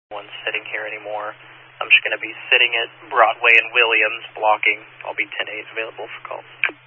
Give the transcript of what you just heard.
one sitting here anymore. I'm just going to be sitting at Broadway and Williams blocking. I'll be 10-8 available for calls.